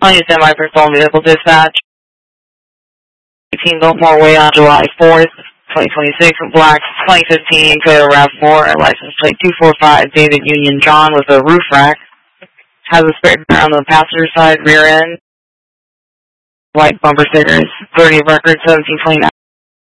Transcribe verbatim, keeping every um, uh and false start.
On your semi-personal vehicle dispatch. eighteen Biltmore Way on July fourth, twenty twenty-six, black twenty fifteen Toyota RAV four, license plate two four five, David Union John with a roof rack. Has a spare tire on the passenger side, rear end. White bumper stickers, thirty record, seventeen twenty-nine.